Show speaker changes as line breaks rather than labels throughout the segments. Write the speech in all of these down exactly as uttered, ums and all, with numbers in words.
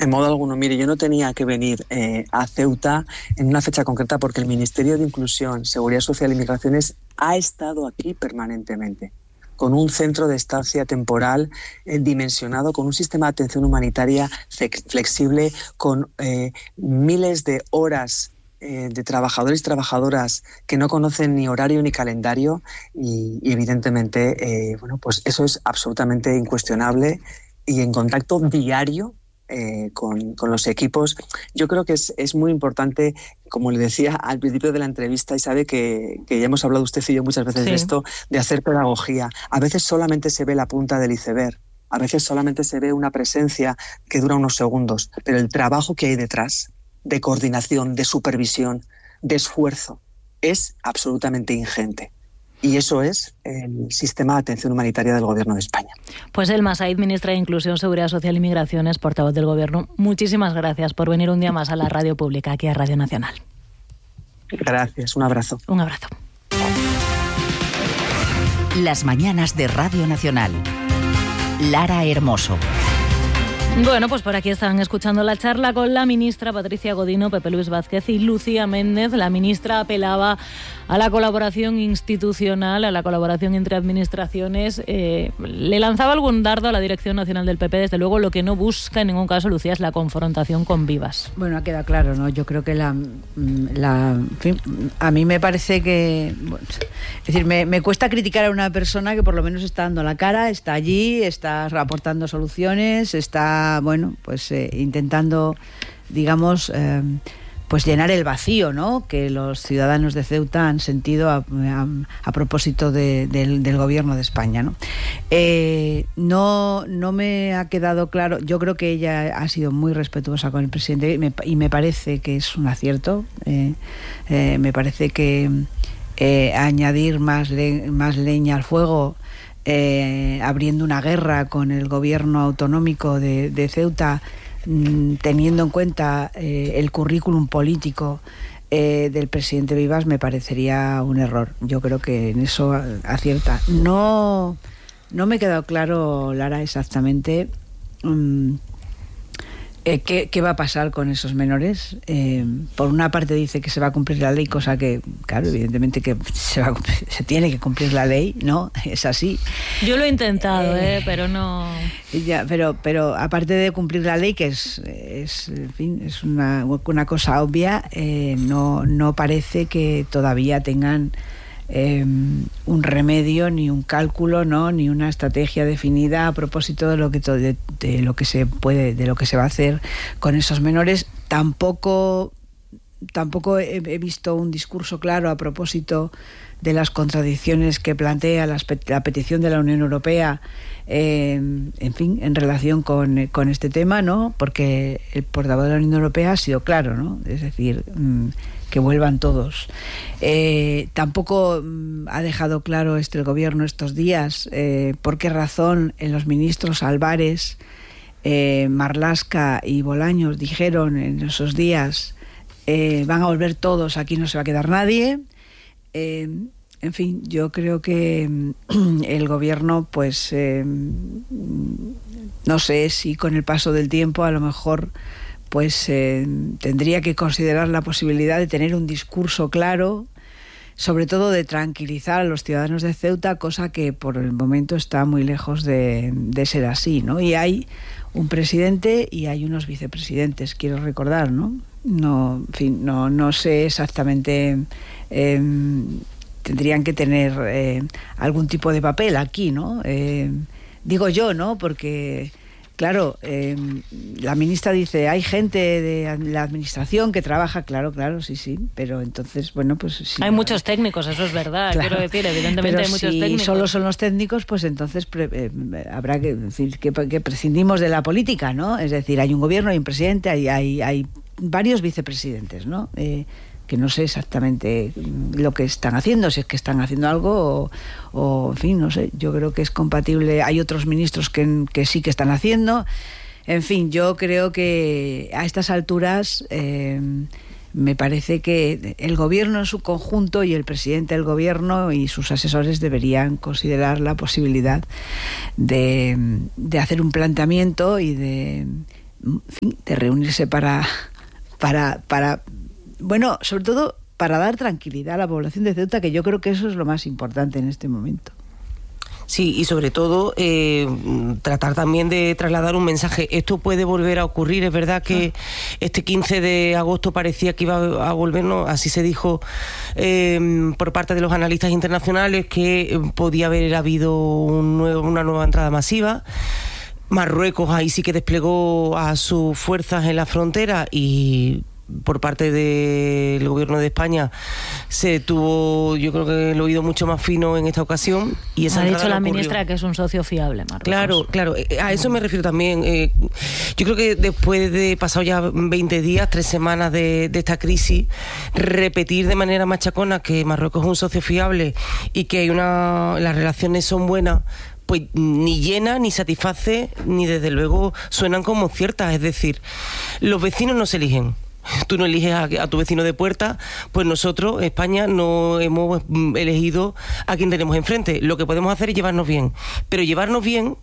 En modo alguno. Mire, yo no tenía que venir eh, a Ceuta en una fecha concreta porque el Ministerio de Inclusión, Seguridad Social y Migraciones ha estado aquí permanentemente, con un centro de estancia temporal eh, dimensionado, con un sistema de atención humanitaria flexible, con eh, miles de horas eh, de trabajadores y trabajadoras que no conocen ni horario ni calendario y, y evidentemente, eh, bueno, pues eso es absolutamente incuestionable y en contacto diario Eh, con, con los equipos. Yo creo que es, es muy importante, como le decía al principio de la entrevista, y sabe que, que ya hemos hablado usted y yo muchas veces sí. de esto, de hacer pedagogía. A veces solamente se ve la punta del iceberg, a veces solamente se ve una presencia que dura unos segundos, pero el trabajo que hay detrás, de coordinación, de supervisión, de esfuerzo, es absolutamente ingente. Y eso es el sistema de atención humanitaria del Gobierno de España.
Pues Elma Said, ministra de Inclusión, Seguridad Social y Migraciones, portavoz del Gobierno, muchísimas gracias por venir un día más a la radio pública, aquí a Radio Nacional.
Gracias, un abrazo.
Un abrazo.
Las mañanas de Radio Nacional. Lara Hermoso.
Bueno, pues por aquí están escuchando la charla con la ministra Patricia Godino, Pepe Luis Vázquez y Lucía Méndez. La ministra apelaba a la colaboración institucional, a la colaboración entre administraciones. Eh, le lanzaba algún dardo a la Dirección Nacional del P P. Desde luego, lo que no busca en ningún caso, Lucía, es la confrontación con Vivas.
Bueno, ha quedado claro, ¿no? Yo creo que la... la en fin, a mí me parece que... Bueno, es decir, me, me cuesta criticar a una persona que por lo menos está dando la cara, está allí, está aportando soluciones, está, bueno, pues eh, intentando, digamos... Eh, pues llenar el vacío, ¿no?, que los ciudadanos de Ceuta han sentido a, a, a propósito de, de, del Gobierno de España, ¿no? Eh, no, no me ha quedado claro. Yo creo que ella ha sido muy respetuosa con el presidente y me, y me parece que es un acierto. Eh, eh, me parece que eh, añadir más, le, más leña al fuego, eh, abriendo una guerra con el Gobierno autonómico de, de Ceuta, teniendo en cuenta eh, el currículum político eh, del presidente Vivas, me parecería un error. Yo creo que en eso acierta. No, no me ha quedado claro, Lara, exactamente um, eh, qué, qué va a pasar con esos menores. Eh, por una parte dice que se va a cumplir la ley, cosa que, claro, evidentemente que se, va a cumplir, se tiene que cumplir la ley, ¿no? Es así.
Yo lo he intentado, eh, eh, pero no...
Ya, pero, pero aparte de cumplir la ley, que es, es, en fin, es una, una cosa obvia, eh, no, no parece que todavía tengan eh, un remedio, ni un cálculo, ¿no?, ni una estrategia definida a propósito de lo que de, de lo que se puede, de lo que se va a hacer con esos menores. Tampoco, tampoco he, he visto un discurso claro a propósito de las contradicciones que plantea la, la petición de la Unión Europea, eh, en fin, en relación con, con este tema, ¿no? Porque el portavoz de la Unión Europea ha sido claro, ¿no? Es decir, mmm, que vuelvan todos. Eh, tampoco mmm, ha dejado claro este el gobierno estos días eh, por qué razón en los ministros Álvarez, eh, Marlaska y Bolaños dijeron en esos días eh, van a volver todos, aquí no se va a quedar nadie. Eh, en fin, yo creo que el gobierno, pues eh, no sé si con el paso del tiempo a lo mejor pues eh, tendría que considerar la posibilidad de tener un discurso claro, sobre todo de tranquilizar a los ciudadanos de Ceuta, cosa que por el momento está muy lejos de, de ser así, ¿no? Y hay un presidente y hay unos vicepresidentes, quiero recordar, ¿no? No, en fin, no, no sé exactamente... Eh, tendrían que tener eh, algún tipo de papel aquí, ¿no? Eh, digo yo, ¿no? Porque, claro, eh, la ministra dice, hay gente de la administración que trabaja, claro, claro, sí, sí, pero entonces, bueno, pues... Sí,
hay muchos técnicos, eso es verdad, claro, quiero decir, evidentemente
pero
hay muchos
si
técnicos.
Si solo son los técnicos, pues entonces pre, eh, habrá que decir que, que prescindimos de la política, ¿no? Es decir, hay un gobierno, hay un presidente, hay, hay, hay varios vicepresidentes, ¿no? Eh, que no sé exactamente lo que están haciendo, si es que están haciendo algo o, o en fin, no sé, yo creo que es compatible. Hay otros ministros que, que sí que están haciendo. En fin, yo creo que a estas alturas eh, me parece que el gobierno en su conjunto y el presidente del gobierno y sus asesores deberían considerar la posibilidad de, de hacer un planteamiento y de en fin, de reunirse para, para, para, bueno, sobre todo para dar tranquilidad a la población de Ceuta, que yo creo que eso es lo más importante en este momento.
Sí, y sobre todo eh, tratar también de trasladar un mensaje. Esto puede volver a ocurrir. Es verdad que ah. este quince de agosto parecía que iba a volver, ¿no? Así se dijo eh, por parte de los analistas internacionales, que podía haber habido un nuevo, una nueva entrada masiva. Marruecos ahí sí que desplegó a sus fuerzas en la frontera, y por parte del gobierno de España se tuvo, yo creo que el oído mucho más fino en esta ocasión. Y esa
ha dicho la
ocurrió.
ministra que es un socio fiable, Marruecos.
Claro, claro, a eso me refiero también. Eh, yo creo que después de pasado ya veinte días, tres semanas de, de esta crisis, repetir de manera machacona que Marruecos es un socio fiable y que hay una, las relaciones son buenas, pues ni llena, ni satisface, ni desde luego suenan como ciertas. Es decir, los vecinos no se eligen. Tú no eliges a, a tu vecino de puerta, pues nosotros, España, no hemos elegido a quien tenemos enfrente. Lo que podemos hacer es llevarnos bien. Pero llevarnos bien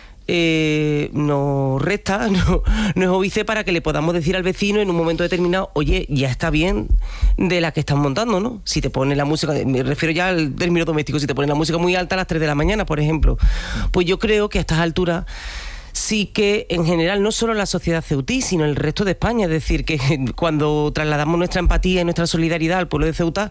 eh, nos resta, no, no es óbice para que le podamos decir al vecino en un momento determinado: oye, ya está bien de la que están montando, ¿no? Si te pones la música, me refiero ya al término doméstico, si te pones la música muy alta a las tres de la mañana, por ejemplo, pues yo creo que a estas alturas sí que en general no solo la sociedad ceutí, sino el resto de España, es decir, que cuando trasladamos nuestra empatía y nuestra solidaridad al pueblo de Ceuta,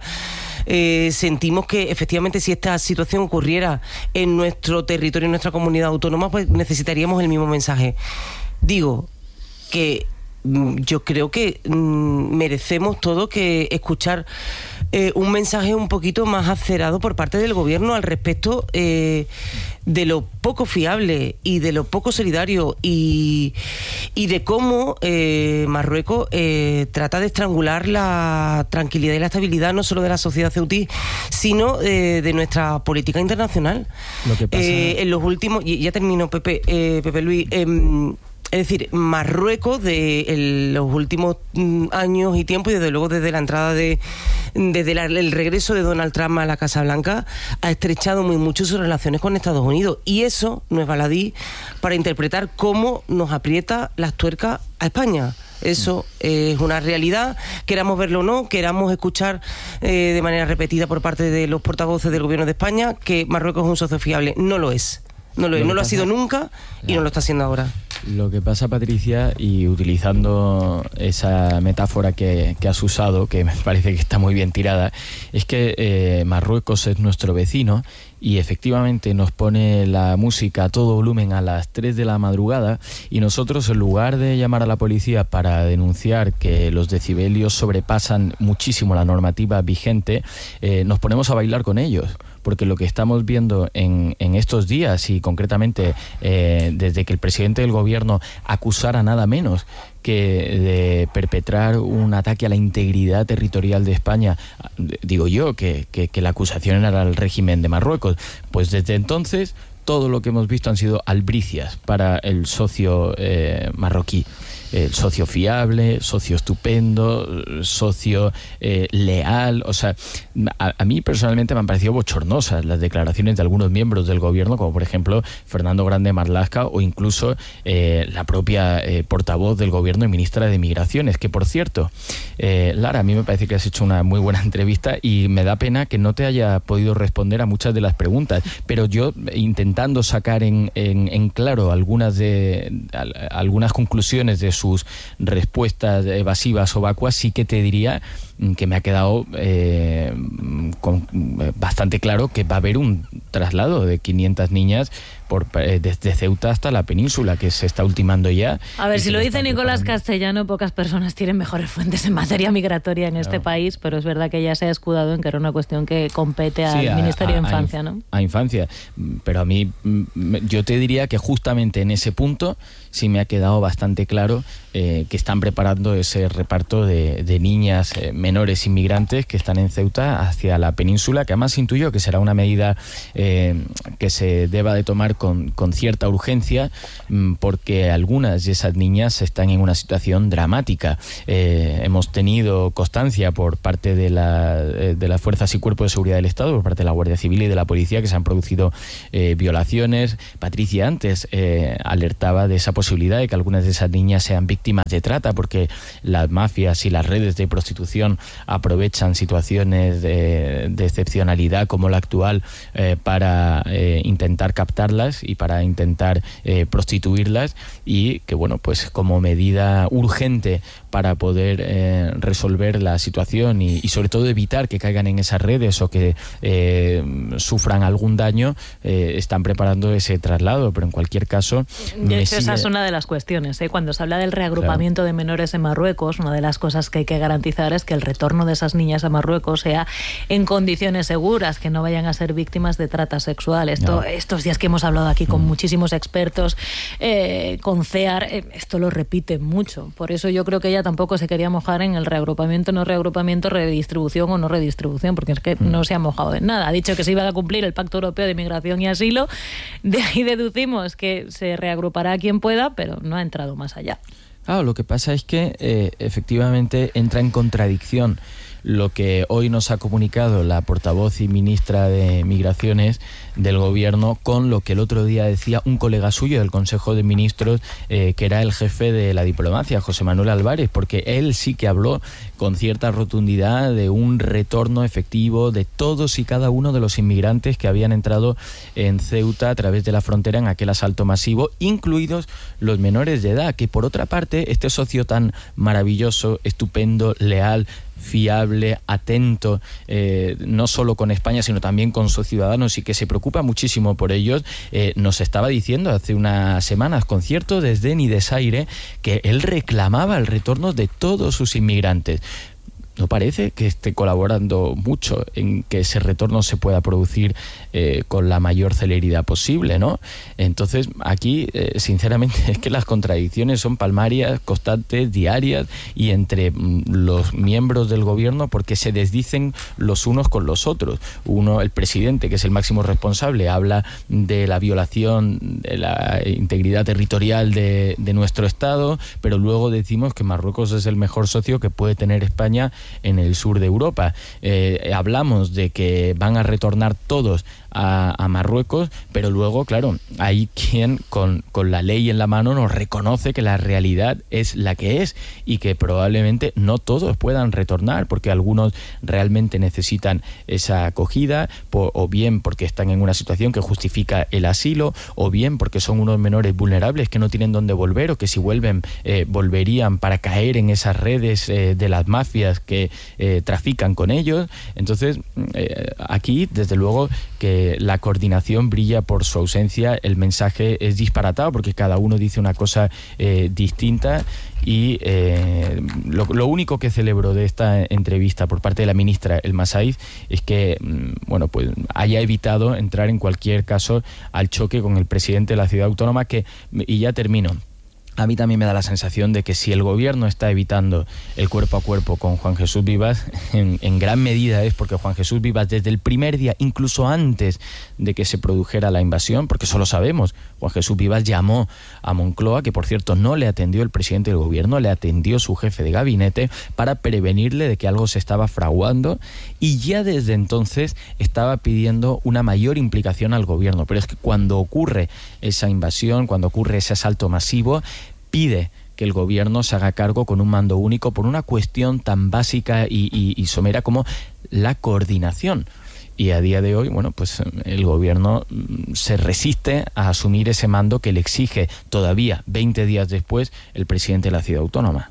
eh, sentimos que efectivamente si esta situación ocurriera en nuestro territorio, en nuestra comunidad autónoma, pues necesitaríamos el mismo mensaje. Digo que yo creo que mmm, merecemos todo que escuchar eh, un mensaje un poquito más acerado por parte del gobierno al respecto eh, de lo poco fiable y de lo poco solidario y, y de cómo eh, Marruecos eh, trata de estrangular la tranquilidad y la estabilidad no solo de la sociedad ceutí, sino eh, de nuestra política internacional.
Lo que pasa...
eh, en los últimos, y ya termino, Pepe, eh, Pepe Luis, eh, es decir, Marruecos de el, los últimos mm, años y tiempo, y desde luego desde la entrada de desde la, el regreso de Donald Trump a la Casa Blanca, ha estrechado muy mucho sus relaciones con Estados Unidos, y eso no es baladí para interpretar cómo nos aprieta las tuercas a España. Eso es una realidad, queramos verlo o no, queramos escuchar eh, de manera repetida por parte de los portavoces del gobierno de España que Marruecos es un socio fiable. No lo es. No lo, lo, no lo ha sido nunca y no lo está haciendo ahora.
Lo que pasa, Patricia, y utilizando esa metáfora que, que has usado, que me parece que está muy bien tirada, es que eh, Marruecos es nuestro vecino y efectivamente nos pone la música a todo volumen a las tres de la madrugada, y nosotros, en lugar de llamar a la policía para denunciar que los decibelios sobrepasan muchísimo la normativa vigente, eh, nos ponemos a bailar con ellos. Porque lo que estamos viendo en, en estos días, y concretamente eh, desde que el presidente del gobierno acusara nada menos que de perpetrar un ataque a la integridad territorial de España, digo yo que, que, que la acusación era al régimen de Marruecos, pues desde entonces todo lo que hemos visto han sido albricias para el socio eh, marroquí. El socio fiable, socio estupendo, socio eh, leal. O sea, a, a mí personalmente me han parecido bochornosas las declaraciones de algunos miembros del gobierno, como por ejemplo Fernando Grande Marlaska, o incluso eh, la propia eh, portavoz del gobierno y ministra de Migraciones, que por cierto, eh, Lara, a mí me parece que has hecho una muy buena entrevista y me da pena que no te haya podido responder a muchas de las preguntas, pero yo, intentando sacar en, en, en claro algunas de a, algunas conclusiones de sus respuestas evasivas o vacuas, sí que te diría que me ha quedado eh, con, bastante claro que va a haber un traslado de quinientas niñas por, eh, desde Ceuta hasta la península, que se está ultimando ya.
A ver, si lo dice Nicolás Castellano, pocas personas tienen mejores fuentes en materia migratoria en este no. país, pero es verdad que ya se ha escudado en que era una cuestión que compete al sí, a, Ministerio a, de Infancia,
a,
¿no?
A Infancia, pero a mí, yo te diría que justamente en ese punto sí me ha quedado bastante claro eh, que están preparando ese reparto de, de niñas eh, menores inmigrantes que están en Ceuta hacia la península, que además intuyo que será una medida eh, que se deba de tomar con, con cierta urgencia, porque algunas de esas niñas están en una situación dramática. Eh, hemos tenido constancia por parte de, la, de las fuerzas y cuerpos de seguridad del Estado, por parte de la Guardia Civil y de la policía, que se han producido eh, violaciones. Patricia antes eh, alertaba de esa posibilidad de que algunas de esas niñas sean víctimas de trata, porque las mafias y las redes de prostitución aprovechan situaciones de, de excepcionalidad como la actual eh, para eh, intentar captarlas y para intentar eh, prostituirlas, y que bueno, pues como medida urgente para poder eh, resolver la situación y, y sobre todo evitar que caigan en esas redes o que eh, sufran algún daño, eh, están preparando ese traslado, pero en cualquier caso...
De hecho, esa es una de las cuestiones, ¿eh? Cuando se habla del reagrupamiento claro. de menores en Marruecos, una de las cosas que hay que garantizar es que el retorno de esas niñas a Marruecos sea en condiciones seguras, que no vayan a ser víctimas de trata sexual. Esto, no. Estos días que hemos hablado aquí con mm. muchísimos expertos, eh, con CEAR, eh, esto lo repite mucho. Por eso yo creo que ella tampoco se quería mojar en el reagrupamiento, no reagrupamiento, redistribución o no redistribución, porque es que mm. no se ha mojado en nada. Ha dicho que se iba a cumplir el Pacto Europeo de Migración y Asilo. De ahí deducimos que se reagrupará a quien pueda, pero no ha entrado más allá.
Claro, lo que pasa es que eh, efectivamente entra en contradicción lo que hoy nos ha comunicado la portavoz y ministra de Migraciones del Gobierno con lo que el otro día decía un colega suyo del Consejo de Ministros, eh, que era el jefe de la diplomacia, José Manuel Álvarez, porque él sí que habló con cierta rotundidad de un retorno efectivo de todos y cada uno de los inmigrantes que habían entrado en Ceuta a través de la frontera en aquel asalto masivo, incluidos los menores de edad, que por otra parte este socio tan maravilloso, estupendo, leal, fiable, atento, eh, no solo con España, sino también con sus ciudadanos, y que se preocupa muchísimo por ellos, eh, nos estaba diciendo hace unas semanas, con cierto desdén y desaire, que él reclamaba el retorno de todos sus inmigrantes. No parece que esté colaborando mucho en que ese retorno se pueda producir eh, con la mayor celeridad posible, ¿no? Entonces, aquí, eh, sinceramente, es que las contradicciones son palmarias, constantes, diarias, y entre mm, los miembros del gobierno, porque se desdicen los unos con los otros. Uno, el presidente, que es el máximo responsable, habla de la violación de la integridad territorial de, de nuestro Estado, pero luego decimos que Marruecos es el mejor socio que puede tener España en el sur de Europa. Eh, hablamos de que van a retornar todos a, a Marruecos, pero luego, claro, hay quien con, con la ley en la mano nos reconoce que la realidad es la que es y que probablemente no todos puedan retornar, porque algunos realmente necesitan esa acogida, por, o bien porque están en una situación que justifica el asilo, o bien porque son unos menores vulnerables que no tienen dónde volver, o que si vuelven eh, volverían para caer en esas redes eh, de las mafias que eh, trafican con ellos. Entonces, eh, aquí, desde luego, que la coordinación brilla por su ausencia. El mensaje es disparatado porque cada uno dice una cosa eh, distinta, y eh, lo, lo único que celebro de esta entrevista por parte de la ministra El Masaid es que bueno, pues haya evitado entrar en cualquier caso al choque con el presidente de la ciudad autónoma, que, y ya termino, a mí también me da la sensación de que si el gobierno está evitando el cuerpo a cuerpo con Juan Jesús Vivas, en, en gran medida es porque Juan Jesús Vivas, desde el primer día, incluso antes de que se produjera la invasión, porque eso lo sabemos, Juan Jesús Vivas llamó a Moncloa, que por cierto no le atendió el presidente del gobierno, le atendió su jefe de gabinete para prevenirle de que algo se estaba fraguando, y ya desde entonces estaba pidiendo una mayor implicación al gobierno. Pero es que cuando ocurre esa invasión, cuando ocurre ese asalto masivo, pide que el gobierno se haga cargo con un mando único por una cuestión tan básica y, y, y somera como la coordinación. Y a día de hoy, bueno, pues el gobierno se resiste a asumir ese mando que le exige todavía, veinte días después, el presidente de la ciudad autónoma.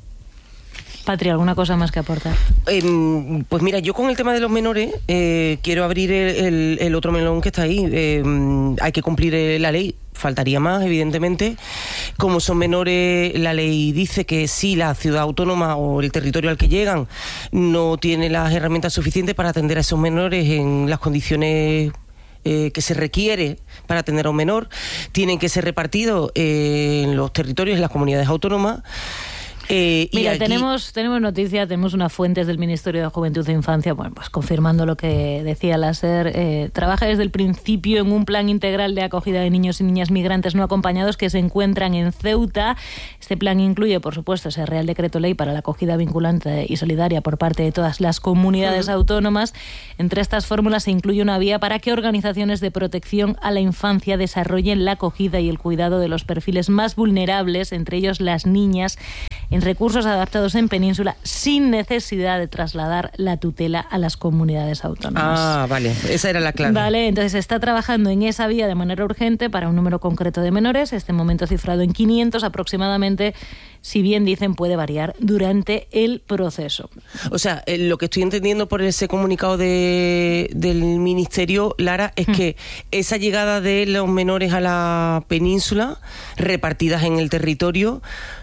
Patria, ¿alguna cosa más que aportar?
Eh, pues mira, yo con el tema de los menores eh, quiero abrir el, el, el otro melón que está ahí. Eh, hay que cumplir la ley. Faltaría más, evidentemente. Como son menores, la ley dice que si la ciudad autónoma o el territorio al que llegan no tiene las herramientas suficientes para atender a esos menores en las condiciones eh, que se requiere para atender a un menor, tienen que ser repartidos eh, en los territorios, en las comunidades autónomas. Eh,
Mira,
aquí...
tenemos, tenemos noticias, tenemos unas fuentes del Ministerio de Juventud e Infancia, bueno, pues confirmando lo que decía la SER. Eh, trabaja desde el principio en un plan integral de acogida de niños y niñas migrantes no acompañados que se encuentran en Ceuta. Este plan incluye, por supuesto, ese Real Decreto Ley para la acogida vinculante y solidaria por parte de todas las comunidades uh-huh. autónomas. Entre estas fórmulas se incluye una vía para que organizaciones de protección a la infancia desarrollen la acogida y el cuidado de los perfiles más vulnerables, entre ellos las niñas, en recursos adaptados en Península, sin necesidad de trasladar la tutela a las comunidades autónomas.
Ah, vale, esa era la clave.
Vale, entonces se está trabajando en esa vía de manera urgente para un número concreto de menores, este momento cifrado en quinientos aproximadamente, si bien dicen puede variar durante el proceso.
O sea, eh, lo que estoy entendiendo por ese comunicado de, del Ministerio, Lara, es hmm. que esa llegada de los menores a la península, repartidas en el territorio,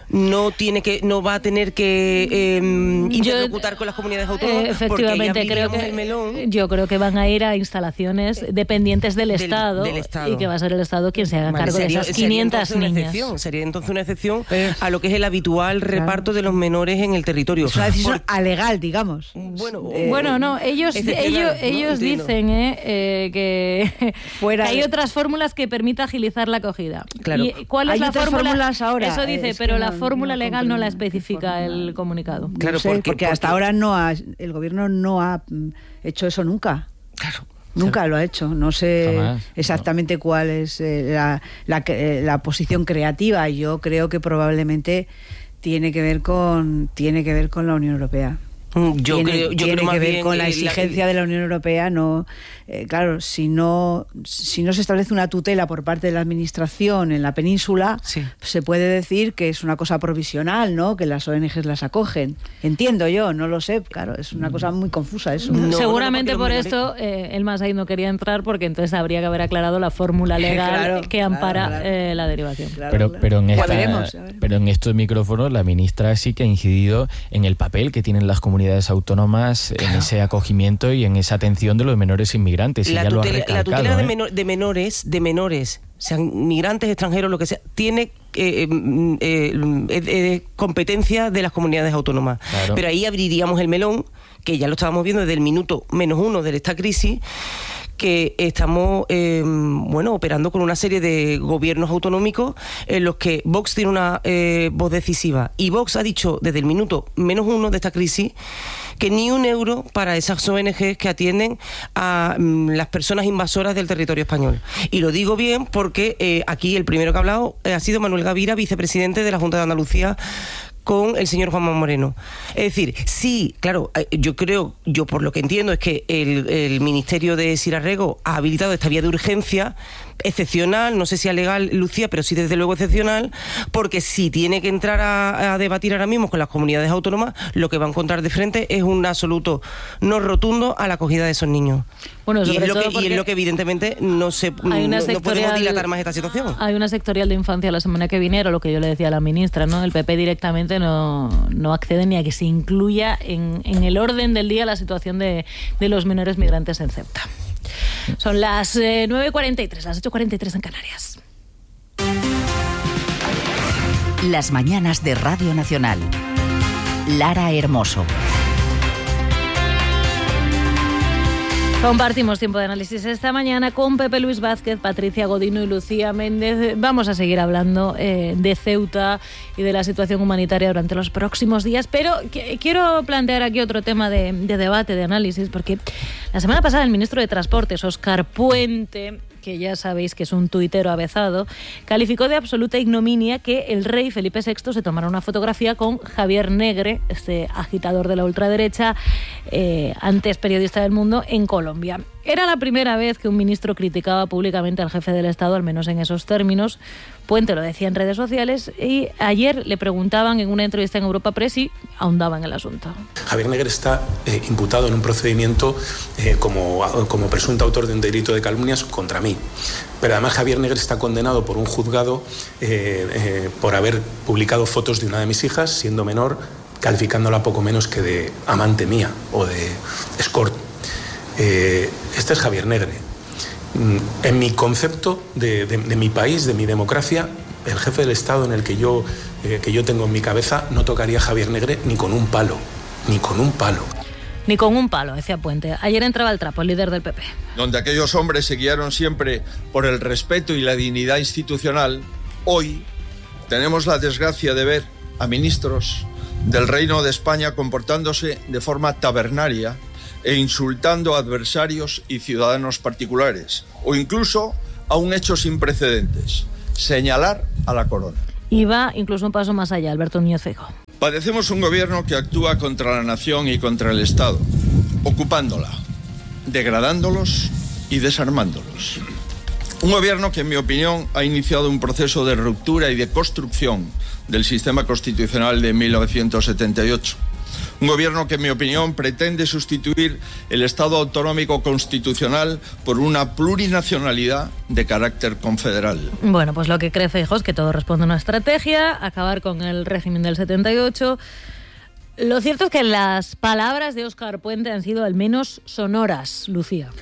no tiene que no va a tener que eh, interlocutar con las comunidades autónomas,
eh, efectivamente,
porque
creo que
el melón.
Yo creo que van a ir a instalaciones dependientes del, del, Estado,
del Estado y
que va a ser el Estado quien se haga vale, cargo sería, de esas quinientas
sería
niñas.
Excepción, sería entonces una excepción eh, a lo que es el habitual claro. reparto de los menores en el territorio.
Es una decisión Por, alegal, digamos.
Bueno,
eh, bueno no, ellos ellos, ¿no? ellos dicen eh, eh, que, Fuera que hay de... otras fórmulas que permita agilizar la acogida.
Claro.
¿Y cuál es
hay
la
otras
fórmula?
fórmulas ahora.
Eso dice,
es
pero
no,
la fórmula
no
legal no la especifica el comunicado.
Claro, no sé, porque, porque hasta ahora no ha, el gobierno no ha hecho eso nunca.
Claro.
Nunca lo ha hecho. No sé
Jamás,
exactamente
no.
cuál es eh, la, la, eh, la posición creativa. Yo creo que probablemente tiene que ver con tiene que ver con la Unión Europea.
Yo
tiene,
creo, yo
tiene
creo más
que ver
bien
con la
eh,
exigencia
la...
de la Unión Europea. No, eh, claro, si no si no se establece una tutela por parte de la administración en la península,
sí.
se puede decir que es una cosa provisional, ¿no? Que las O N Ges las acogen. Entiendo yo, no lo sé. Claro, es una cosa muy confusa eso.
No, Seguramente no, por esto eh, el Masai no quería entrar, porque entonces habría que haber aclarado la fórmula legal claro, que ampara claro, claro. Eh, la derivación.
Claro, pero, claro. Pero, en esta, veremos, pero en estos micrófonos la ministra sí que ha incidido en el papel que tienen las comunidades autónomas claro. en ese acogimiento y en esa atención de los menores inmigrantes.
La,
y ya
tutela,
lo ha
la tutela
¿eh?
de, menor, de menores, de menores, sean migrantes, extranjeros, lo que sea, tiene eh, eh, eh, eh, competencia de las comunidades autónomas. Claro. Pero ahí abriríamos el melón, que ya lo estábamos viendo desde el minuto menos uno de esta crisis, que estamos eh, bueno operando con una serie de gobiernos autonómicos en los que Vox tiene una eh, voz decisiva. Y Vox ha dicho desde el minuto menos uno de esta crisis que ni un euro para esas O N Ges que atienden a mm, las personas invasoras del territorio español. Y lo digo bien porque eh, aquí el primero que ha hablado eh, ha sido Manuel Gavira, vicepresidente de la Junta de Andalucía, con el señor Juanma Moreno. Es decir, sí, claro, yo creo, yo por lo que entiendo es que el, el Ministerio de Sirarrego ha habilitado esta vía de urgencia excepcional, no sé si es legal, Lucía, pero sí desde luego excepcional, porque si tiene que entrar a, a debatir ahora mismo con las comunidades autónomas, lo que va a encontrar de frente es un absoluto no rotundo a la acogida de esos niños. Bueno, y, es lo que, y es lo que evidentemente no se no, no podemos dilatar más esta situación.
Hay una sectorial de infancia la semana que viene, era lo que yo le decía a la ministra, ¿no? El P P directamente no, no accede ni a que se incluya en, en el orden del día la situación de, de los menores migrantes en Ceuta. Son las eh, nueve y cuarenta y tres, las ocho y cuarenta y tres en Canarias.
Las mañanas de Radio Nacional. Lara Hermoso.
Compartimos tiempo de análisis esta mañana con Pepe Luis Vázquez, Patricia Godino y Lucía Méndez. Vamos a seguir hablando eh, de Ceuta y de la situación humanitaria durante los próximos días, pero que, quiero plantear aquí otro tema de, de debate, de análisis, porque la semana pasada el ministro de Transportes, Óscar Puente, que ya sabéis que es un tuitero avezado, calificó de absoluta ignominia que el rey Felipe sexto se tomara una fotografía con Javier Negre, este agitador de la ultraderecha, eh, antes periodista del Mundo, en Colombia. Era la primera vez que un ministro criticaba públicamente al jefe del Estado, al menos en esos términos. Puente lo decía en redes sociales y ayer le preguntaban en una entrevista en Europa Press y ahondaba en el asunto.
Javier Negre está eh, imputado en un procedimiento eh, como, como presunto autor de un delito de calumnias contra mí. Pero además Javier Negre está condenado por un juzgado eh, eh, por haber publicado fotos de una de mis hijas, siendo menor, calificándola poco menos que de amante mía o de escort. Eh, este es Javier Negre. En mi concepto de, de, de mi país, de mi democracia, el jefe del Estado en el que yo eh, que yo tengo en mi cabeza, no tocaría a Javier Negre ni con un palo, ni con un palo.
Ni con un palo, decía Puente. Ayer entraba el Trapo, el líder del P P.
Donde aquellos hombres se guiaron siempre por el respeto y la dignidad institucional, hoy tenemos la desgracia de ver a ministros del Reino de España comportándose de forma tabernaria e insultando a adversarios y ciudadanos particulares, o incluso a un hecho sin precedentes, señalar a la corona.
Y va incluso un paso más allá, Alberto Núñez Feijóo.
Padecemos un gobierno que actúa contra la nación y contra el Estado, ocupándola, degradándolos y desarmándolos. Un gobierno que, en mi opinión, ha iniciado un proceso de ruptura y de construcción del sistema constitucional de mil novecientos setenta y ocho. Un gobierno que, en mi opinión, pretende sustituir el Estado autonómico constitucional por una plurinacionalidad de carácter confederal.
Bueno, pues lo que cree Feijóo es que todo responde a una estrategia, acabar con el régimen del setenta y ocho. Lo cierto es que las palabras de Óscar Puente han sido al menos sonoras, Lucía.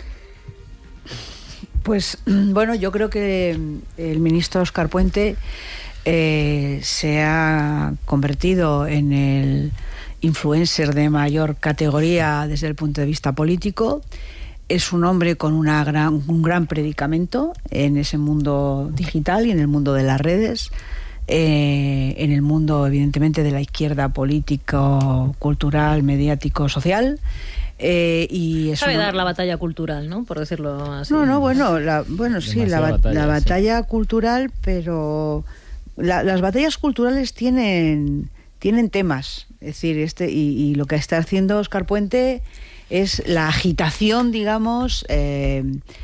Pues bueno, yo creo que el ministro Óscar Puente eh, se ha convertido en el influencer de mayor categoría desde el punto de vista político. Es un hombre con una gran, un gran predicamento en ese mundo digital y en el mundo de las redes, eh, en el mundo evidentemente de la izquierda político, cultural, mediático, social. Eh, y es
Sabe
un...
dar la batalla cultural, ¿no? Por decirlo así.
No, no, bueno, la, bueno sí, la,
batalla,
la batalla
sí.
cultural, pero la, las batallas culturales tienen tienen temas, es decir, este y, y lo que está haciendo Óscar Puente es la agitación, digamos, eh,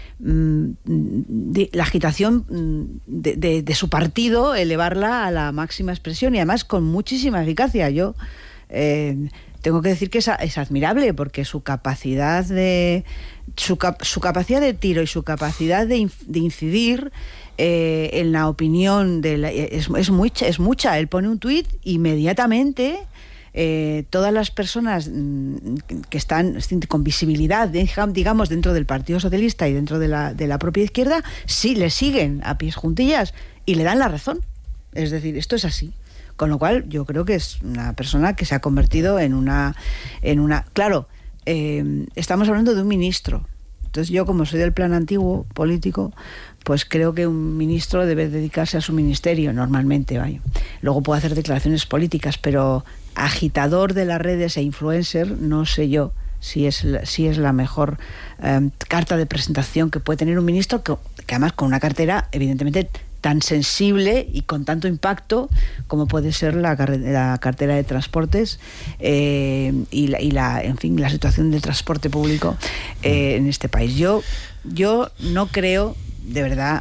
de, la agitación de, de, de su partido, elevarla a la máxima expresión y además con muchísima eficacia. Yo eh, tengo que decir que es, es admirable porque su capacidad de su, su capacidad de tiro y su capacidad de, de incidir eh, en la opinión de la, es, es mucha, es mucha. Él pone un tuit inmediatamente. Eh, todas las personas mm, que están con visibilidad, digamos, dentro del Partido Socialista y dentro de la, de la propia izquierda, sí le siguen a pies juntillas y le dan la razón. Es decir, esto es así. Con lo cual, yo creo que es una persona que se ha convertido en una... en una claro, eh, estamos hablando de un ministro. Entonces, yo, como soy del plan antiguo político, pues creo que un ministro debe dedicarse a su ministerio, normalmente, vaya. Luego puede hacer declaraciones políticas, pero agitador de las redes e influencer, no sé yo si es, si es la mejor eh, carta de presentación que puede tener un ministro, que, que además con una cartera, evidentemente, tan sensible y con tanto impacto como puede ser la, la cartera de transportes eh, y, la, y la, en fin, la situación del transporte público eh, en este país. Yo, yo no creo, de verdad,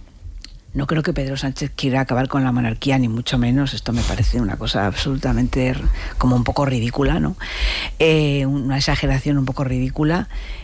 no creo que Pedro Sánchez quiera acabar con la monarquía, ni mucho menos. Esto me parece una cosa absolutamente como un poco ridícula, ¿no? Eh, una exageración un poco ridícula.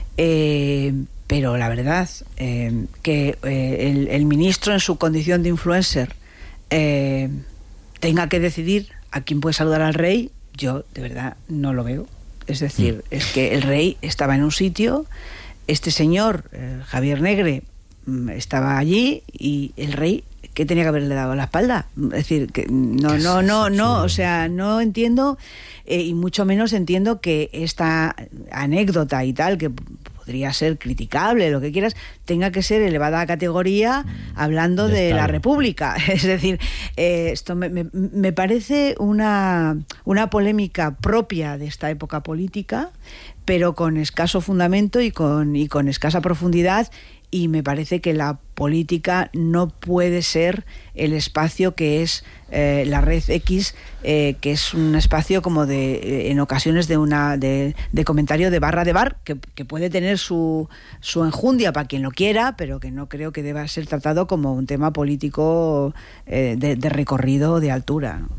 Eh, pero la verdad, eh, que eh, el, el ministro en su condición de influencer eh, tenga que decidir a quién puede saludar al rey, yo de verdad no lo veo. Es decir, mm. es que el rey estaba en un sitio, este señor, eh, Javier Negre, estaba allí y el rey, ¿qué tenía que haberle dado la espalda? Es decir, que no, no, no, no, o sea, no entiendo eh, y mucho menos entiendo que esta anécdota y tal, que podría ser criticable, lo que quieras, tenga que ser elevada a categoría hablando de, de la República. Es decir, eh, esto me, me, me parece una, una polémica propia de esta época política, pero con escaso fundamento y con, y con escasa profundidad. Y me parece que la política no puede ser el espacio que es eh, la red X, eh, que es un espacio como de, eh, en ocasiones de una de, de comentario de barra de bar, que, que puede tener su, su enjundia para quien lo quiera, pero que no creo que deba ser tratado como un tema político eh, de, de recorrido de altura, ¿no?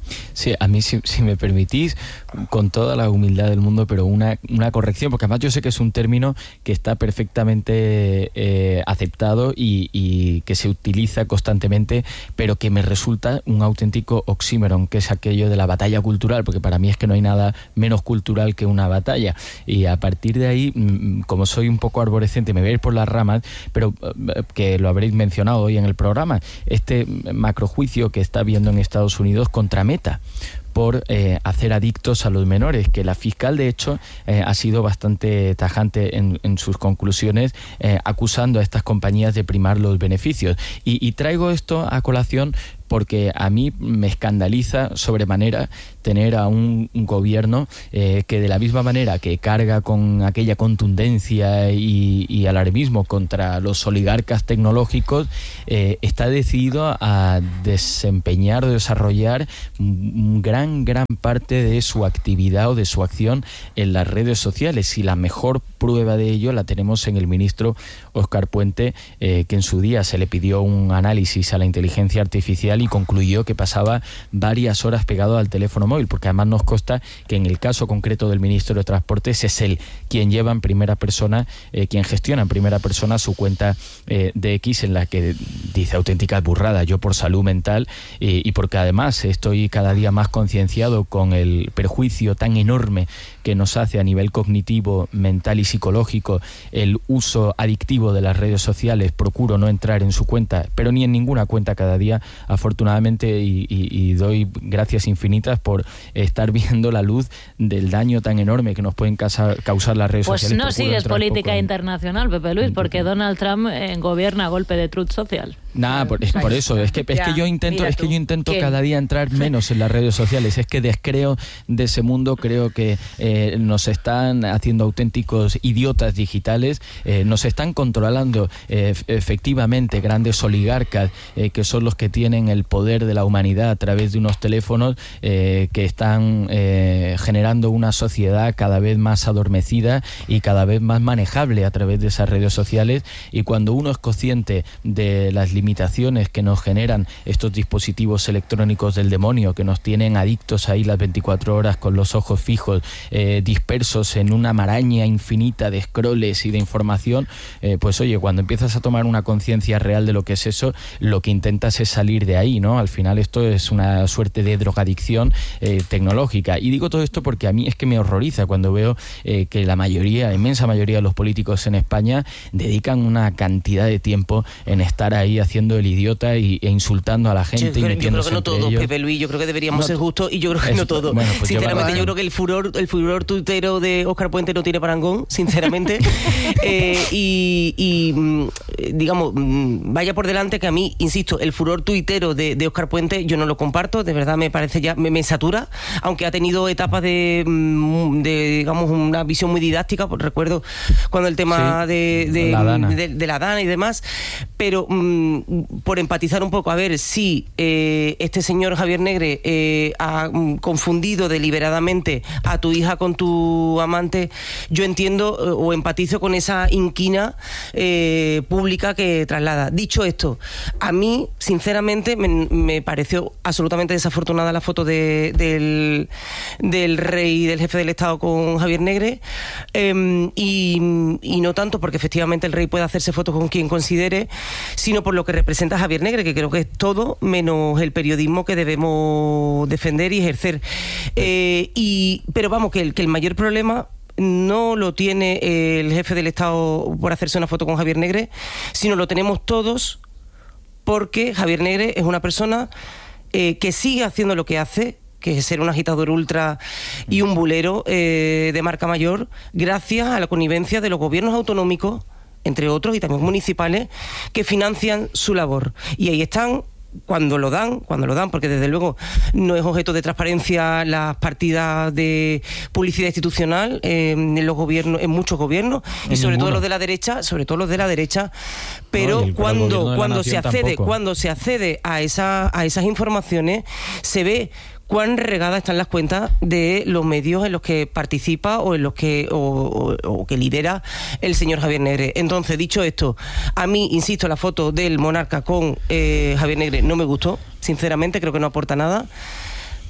Sí, a mí, si, si me permitís, con toda la humildad del mundo, pero una, una corrección, porque además yo sé que es un término que está perfectamente eh, aceptado y, y que se utiliza constantemente, pero que me resulta un auténtico oxímoron, que es aquello de la batalla cultural, porque para mí es que no hay nada menos cultural que una batalla. Y a partir de ahí, como soy un poco arborescente, me voy a ir por las ramas, pero que lo habréis mencionado hoy en el programa, este macrojuicio que está habiendo en Estados Unidos contra Meta por eh, hacer adictos a los menores, que la fiscal de hecho eh, ha sido bastante tajante en, en sus conclusiones, eh, acusando a estas compañías de primar los beneficios. Y, y traigo esto a colación porque a mí me escandaliza sobremanera tener a un, un gobierno eh, que de la misma manera que carga con aquella contundencia y, y alarmismo contra los oligarcas tecnológicos, eh, está decidido a desempeñar o desarrollar un gran, gran parte de su actividad o de su acción en las redes sociales. Y la mejor prueba de ello la tenemos en el ministro Óscar Puente, eh, que en su día se le pidió un análisis a la inteligencia artificial y concluyó que pasaba varias horas pegado al teléfono móvil, porque además nos consta que en el caso concreto del ministro de Transportes es él quien lleva en primera persona, eh, quien gestiona en primera persona su cuenta eh, de X, en la que dice auténticas burradas. Yo por salud mental eh, y porque además estoy cada día más concienciado con el perjuicio tan enorme que nos hace a nivel cognitivo, mental y psicológico el uso adictivo de las redes sociales, procuro no entrar en su cuenta, pero ni en ninguna cuenta cada día, afortunadamente, y, y, y doy gracias infinitas por estar viendo la luz del daño tan enorme que nos pueden causar, causar las redes
pues
sociales.
Pues no sigues política internacional, Pepe Luis, porque Donald Trump eh, gobierna a golpe de truth social.
Nada, por, es por eso, es que, es que yo intento, es que yo intento cada día entrar menos en las redes sociales, es que descreo de ese mundo, creo que eh, nos están haciendo auténticos idiotas digitales, eh, nos están controlando eh, efectivamente grandes oligarcas eh, que son los que tienen el poder de la humanidad a través de unos teléfonos eh, que están eh, generando una sociedad cada vez más adormecida y cada vez más manejable a través de esas redes sociales. Y cuando uno es consciente de las limitaciones que nos generan estos dispositivos electrónicos del demonio, que nos tienen adictos ahí las veinticuatro horas con los ojos fijos, eh, dispersos en una maraña infinita de scrolls y de información, eh, pues oye, cuando empiezas a tomar una conciencia real de lo que es eso, lo que intentas es salir de ahí, ¿no? Al final esto es una suerte de drogadicción eh, tecnológica. Y digo todo esto porque a mí es que me horroriza cuando veo eh, que la mayoría, la inmensa mayoría de los políticos en España dedican una cantidad de tiempo en estar ahí haciendo el idiota y, e insultando a la gente.
Yo,
y
yo creo que no todos,
ellos.
Pepe Luis, yo creo que deberíamos no, ser justos y yo creo que
es,
no todos.
Bueno, pues
sinceramente,
yo,
yo creo que el furor, el furor tuitero de Óscar Puente no tiene parangón, sinceramente. eh, y, y digamos, vaya por delante que a mí, insisto, el furor tuitero de, de Óscar Puente yo no lo comparto, de verdad me parece ya, me, me satura, aunque ha tenido etapas de, de digamos, una visión muy didáctica, pues recuerdo cuando el tema sí, de, de, la Dana. De, de la Dana y demás, pero um, por empatizar un poco, a ver si eh, este señor Javier Negre eh, ha um, confundido deliberadamente a tu hija con tu amante, yo entiendo eh, o empatizo con esa inquina eh, pública que traslada. Dicho esto, a mí, sinceramente, me, me pareció absolutamente desafortunada la foto de, del, del rey, del jefe del Estado con Javier Negre, eh, y, y no tanto porque efectivamente el rey puede hacerse fotos con quien considere, sino por lo que representa Javier Negre, que creo que es todo menos el periodismo que debemos defender y ejercer. Eh, y, pero vamos, que el, que el mayor problema no lo tiene el jefe del Estado por hacerse una foto con Javier Negre, sino lo tenemos todos porque Javier Negre es una persona eh, que sigue haciendo lo que hace, que es ser un agitador ultra y un bulero eh, de marca mayor, gracias a la connivencia de los gobiernos autonómicos, entre otros, y también municipales, que financian su labor. Y ahí están, cuando lo dan, cuando lo dan, porque desde luego no es objeto de transparencia las partidas de publicidad institucional eh, en los gobiernos, en muchos gobiernos, en y sobre ninguno. todo los de la derecha, sobre todo los de la derecha, pero no, cuando, cuando se accede, tampoco. cuando se accede a esa, a esas informaciones, se ve cuán regadas están las cuentas de los medios en los que participa o en los que o, o, o que lidera el señor Javier Negre. Entonces, dicho esto, a mí, insisto, la foto del monarca con eh, Javier Negre no me gustó, sinceramente, creo que no aporta nada.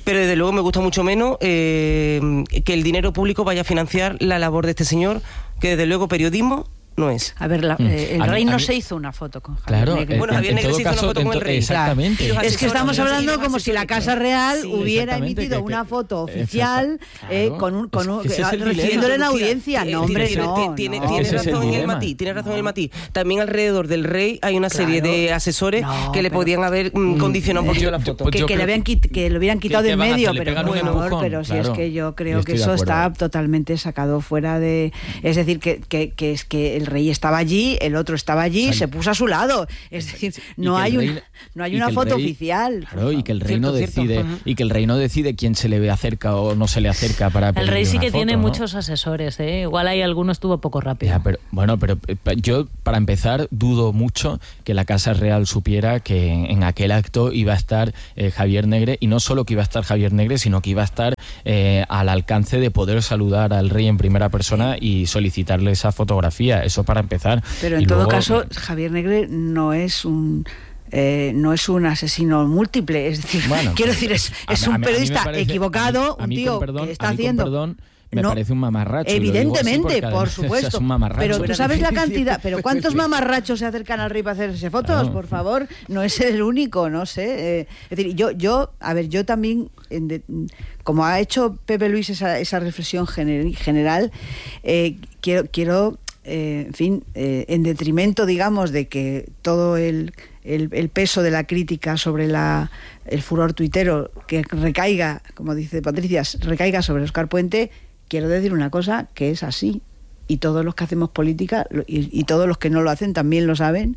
pero desde luego me gusta mucho menos eh, que el dinero público vaya a financiar la labor de este señor, que desde luego periodismo no es.
A ver, la, eh, el
a
rey
mí,
no
mí,
se hizo una foto con Javier
claro,
Negre.
Bueno, Javier Negre se hizo
caso,
una foto con el rey.
Exactamente.
Claro.
Es que estamos hablando como si la Casa Real
sí,
hubiera emitido que, una foto oficial
claro,
eh, con un, con un,
es que
recibiéndole en audiencia. No, hombre,
tiene,
no.
Tiene,
no,
tiene
no.
razón en el matiz, tiene razón en el matiz. También alrededor del rey hay una serie
claro.
de asesores
no,
que le podían haber mm, condicionado un poquito la foto.
Que, que, le habían quit, que lo hubieran quitado de en medio, pero
por
favor, pero si
claro,
es que yo creo que eso está totalmente sacado fuera de... Es decir, que, que, que es que el rey estaba allí, el otro estaba allí, o sea, se puso a su lado. Es decir, no hay, rey, una, no hay una foto
rey,
oficial.
Claro, y que el rey no decide,
cierto.
y que el rey no decide quién se le acerca o no se le acerca para
el rey sí que
foto,
tiene
¿no?
muchos asesores, ¿eh? Igual hay alguno estuvo poco rápido.
Ya, pero, bueno, pero yo, para empezar, dudo mucho que la Casa Real supiera que en aquel acto iba a estar eh, Javier Negre, y no solo que iba a estar Javier Negre, sino que iba a estar eh, al alcance de poder saludar al rey en primera persona y solicitarle esa fotografía. Eso para empezar.
Pero en
y
todo
luego,
caso, Javier Negre no es un... Eh, no es un asesino múltiple, es decir,
bueno,
quiero decir, es, es un periodista
parece,
equivocado,
a mí, a mí,
un tío
perdón,
que está
a mí,
haciendo...
Perdón, me
no,
parece un mamarracho.
Evidentemente,
así
por supuesto.
Es un mamarracho.
Pero tú sabes la cantidad, pero ¿cuántos mamarrachos se acercan al rey para hacerse fotos? Claro. Por favor, no es el único, no sé. Eh, es decir, yo, yo, a ver, yo también, en de, como ha hecho Pepe Luis esa, esa reflexión gener, general, eh, quiero, quiero eh, en fin, eh, en detrimento, digamos, de que todo el El, el peso de la crítica sobre la, el furor tuitero que recaiga, como dice Patricia, recaiga sobre Óscar Puente, quiero decir una cosa que es así, y todos los que hacemos política y, y todos los que no lo hacen también lo saben,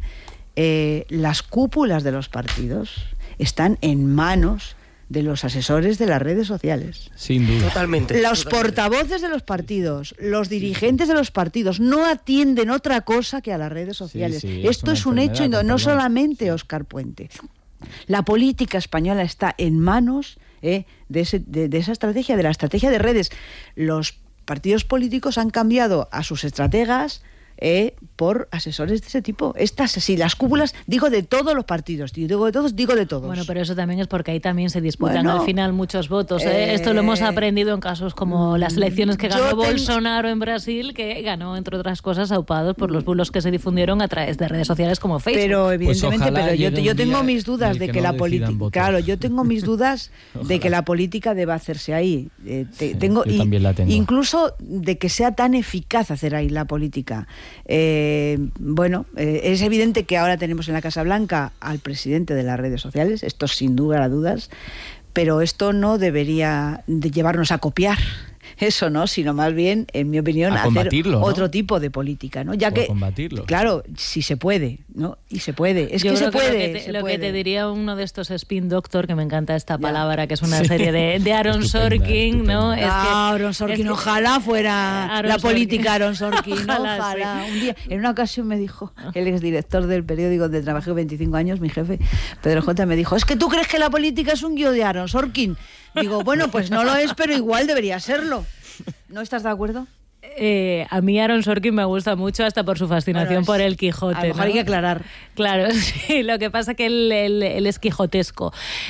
eh, las cúpulas de los partidos están en manos de los asesores de las redes sociales.
Sin duda.
Totalmente.
Los
totalmente.
portavoces de los partidos, los dirigentes de los partidos no atienden otra cosa que a las redes sociales.
Sí, sí,
Esto es, es un hecho, y no, no solamente Óscar Puente. La política española está en manos eh, de, ese, de, de esa estrategia, de la estrategia de redes. Los partidos políticos han cambiado a sus estrategas Eh, por asesores de ese tipo. Estas, sí, las cúpulas, digo de todos los partidos, digo de todos, digo de todos.
Bueno, pero eso también es porque ahí también se disputan
bueno,
al final muchos votos. ¿eh?
Eh,
Esto lo hemos aprendido en casos como las elecciones que ganó
ten...
Bolsonaro en Brasil, que ganó, entre otras cosas, aupados por los bulos que se difundieron a través de redes sociales como Facebook.
Pero evidentemente,
pues
pero yo, yo tengo mis dudas de que, que no la política, claro, yo tengo mis dudas de que la política deba hacerse ahí. Eh, te, sí, tengo,
yo también la tengo.
Incluso de que sea tan eficaz hacer ahí la política. Eh, bueno, eh, es evidente que ahora tenemos en la Casa Blanca al presidente de las redes sociales, esto sin lugar a dudas, pero esto no debería de llevarnos a copiar eso, ¿no? Sino más bien, en mi opinión,
a
hacer
¿no?
otro tipo de política, ¿no? Ya
o
que,
combatirlo.
Claro, si se puede, ¿no? Y se puede, es
Yo
que
creo
se puede.
Que lo, que te,
se
lo
puede.
que te diría uno de estos spin doctor, que me encanta esta
ya.
palabra, que es una sí. serie de, de Aaron
estupenda,
Sorkin,
estupenda.
¿no? Es que,
ah, Aaron Sorkin,
es que,
ojalá fuera
Aaron
la
Sorkin.
política Aaron Sorkin, ojalá.
ojalá sí.
Un día, en una ocasión me dijo el exdirector del periódico donde trabajé veinticinco años, mi jefe, Pedro J, me dijo, es que tú crees que la política es un guión de Aaron Sorkin. Digo, bueno, pues no lo es, pero igual debería serlo. ¿No estás de acuerdo?
Eh, a mí Aaron Sorkin me gusta mucho hasta por su fascinación bueno, es, por el Quijote.
A lo mejor
¿no?
hay que aclarar.
Claro, sí, lo que pasa que él, él, él es quijotesco.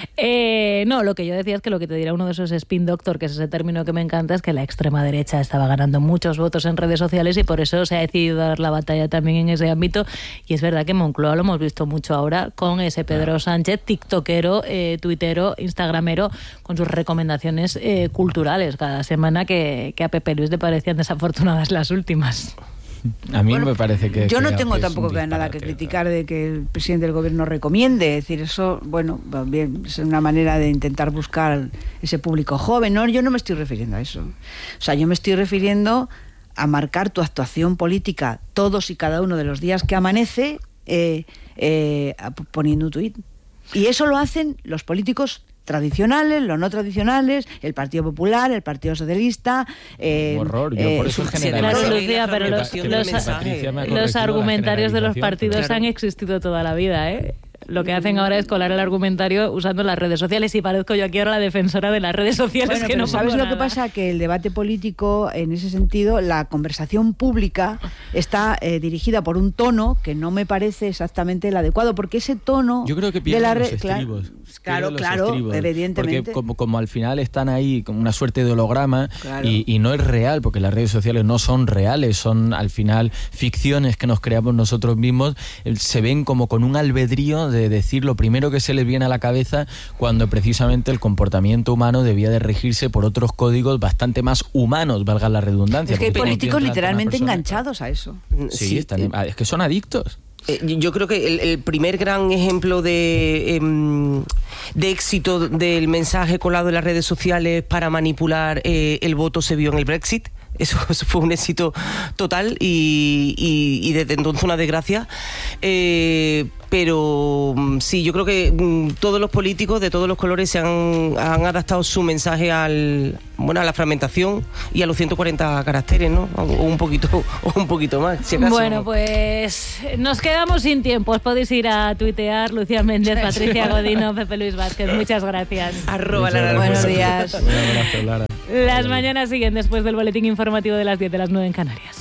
Eh, no, lo que yo decía es que lo que te dirá uno de esos spin doctor, que es ese término que me encanta, es que la extrema derecha estaba ganando muchos votos en redes sociales y por eso se ha decidido dar la batalla también en ese ámbito. Y es verdad que Moncloa lo hemos visto mucho ahora con ese Pedro Sánchez, tiktokero, eh, tuitero, instagramero, con sus recomendaciones eh, culturales cada semana que, que a Pepe Luis le parecían desafortunadas las últimas.
A mí
bueno,
me parece que...
Yo no
que
tengo
es
tampoco que nada que criticar de que el presidente del gobierno recomiende. Es decir, eso, bueno, bien, es una manera de intentar buscar ese público joven. No, yo no me estoy refiriendo a eso. O sea, yo me estoy refiriendo a marcar tu actuación política todos y cada uno de los días que amanece eh, eh, poniendo un tuit. Y eso lo hacen los políticos tradicionales, los no tradicionales, el Partido Popular, el Partido Socialista. Eh,
horror, yo eh, por eso en general.
Claro, Lucía, pero los, los, los argumentarios de los partidos claro. han existido toda la vida, ¿eh? lo que hacen ahora es colar el argumentario usando las redes sociales y parezco yo aquí ahora la defensora de las redes sociales.
Bueno,
que
pero
no
¿sabes lo
nada.
que pasa? Que el debate político, en ese sentido, la conversación pública está eh, dirigida por un tono que no me parece exactamente el adecuado, porque ese tono
yo creo que
de la
los
red,
estribos.
claro,
los
claro,
estribos,
evidentemente,
porque como, como al final están ahí como una suerte de holograma,
claro.
y, y no es real, porque las redes sociales no son reales, son al final ficciones que nos creamos nosotros mismos, se ven como con un albedrío de decir lo primero que se les viene a la cabeza, cuando precisamente el comportamiento humano debía de regirse por otros códigos bastante más humanos, valga la redundancia.
Es que hay
porque
políticos literalmente
persona,
enganchados a eso.
Sí,
Sí,
están,
eh,
es que son adictos.
Eh, yo creo que el, el primer gran ejemplo de, eh, de éxito del mensaje colado en las redes sociales para manipular eh, el voto se vio en el Brexit. Eso, eso fue un éxito total y, y, y desde entonces una desgracia. Eh, pero sí, yo creo que mm, todos los políticos de todos los colores se han, han adaptado su mensaje al, bueno, a la fragmentación y a los ciento cuarenta caracteres, ¿no? O un poquito, o un poquito más, si acaso.
Bueno, pues nos quedamos sin tiempo. Os podéis ir a tuitear, Lucía Méndez, Patricia Godino, Pepe Luis Vázquez. Muchas gracias.
Arroba
Muchas
Lara.
Buenos días.
Un abrazo, Lara.
Las mañanas siguen después del boletín informativo de las diez de las nueve en Canarias.